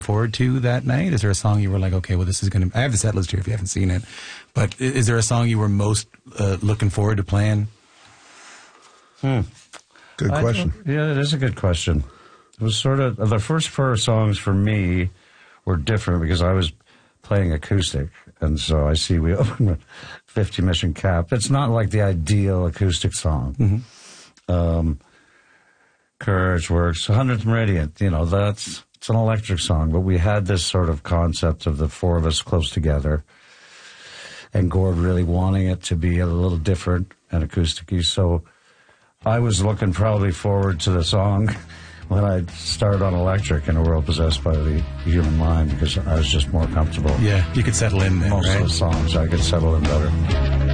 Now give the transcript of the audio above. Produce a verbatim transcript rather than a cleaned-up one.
forward to that night? Is there a song you were like, okay, well, this is going to... I have the set list here if you haven't seen it. But is there a song you were most uh, looking forward to playing? Hmm. Good question. Yeah, it is a good question. It was sort of... The first four songs for me were different because I was playing acoustic. And so I see we open with fifty Mission Cap. It's not like the ideal acoustic song. Mm-hmm. Um, Courage Works, hundredth Meridian, you know, that's... It's an electric song, but we had this sort of concept of the four of us close together, and Gord really wanting it to be a little different and acoustic-y. So I was looking probably forward to the song when I started on electric in A World Possessed by the Human Mind, because I was just more comfortable. Yeah, you could settle in then, Most right? of the songs I could settle in better.